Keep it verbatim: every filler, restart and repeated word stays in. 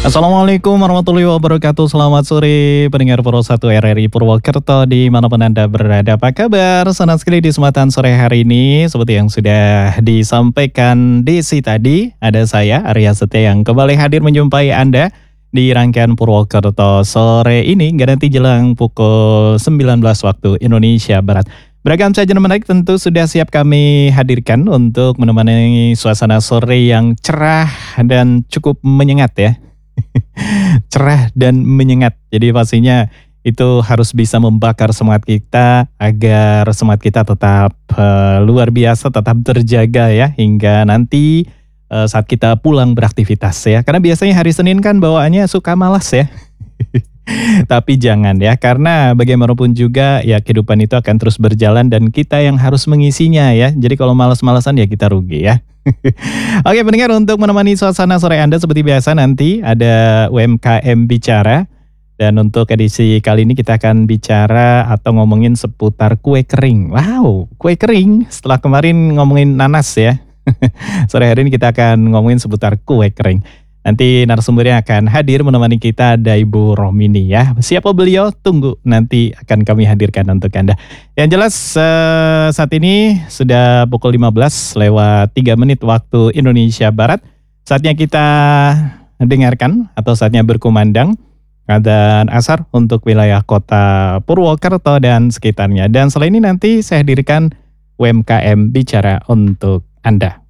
Assalamualaikum warahmatullahi wabarakatuh. Selamat sore pendengar Pro satu R R I Purwokerto dimanapun Anda berada. Apa kabar? Senang sekali di kesempatan sore hari ini. Seperti yang sudah disampaikan Desi tadi, ada saya Arya Setia yang kembali hadir menjumpai Anda di rangkaian Purwokerto sore ini. Nggak nanti jelang pukul sembilan belas waktu Indonesia Barat. Beragam sajian menarik tentu sudah siap kami hadirkan untuk menemani suasana sore yang cerah dan cukup menyengat ya. Cerah dan menyengat. Jadi pastinya itu harus bisa membakar semangat kita agar semangat kita tetap uh, luar biasa, tetap terjaga ya hingga nanti uh, saat kita pulang beraktivitas ya. Karena biasanya hari Senin kan bawaannya suka malas ya. Tapi jangan ya, karena bagaimanapun juga ya kehidupan itu akan terus berjalan dan kita yang harus mengisinya ya. Jadi kalau malas-malasan ya kita rugi ya. Oke pendengar, untuk menemani suasana sore Anda seperti biasa nanti ada U M K M Bicara. Dan untuk edisi kali ini kita akan bicara atau ngomongin seputar kue kering. Wow, kue kering setelah kemarin ngomongin nanas ya. Sore hari ini kita akan ngomongin seputar kue kering. Nanti narasumbernya akan hadir menemani kita ada Ibu Romini ya. Siapa beliau? Tunggu nanti akan kami hadirkan untuk Anda. Yang jelas uh, saat ini sudah pukul lima belas lewat tiga menit waktu Indonesia Barat. Saatnya kita dengarkan atau saatnya berkumandang adzan asar untuk wilayah kota Purwokerto dan sekitarnya. Dan selain ini nanti saya hadirkan U M K M Bicara untuk Anda.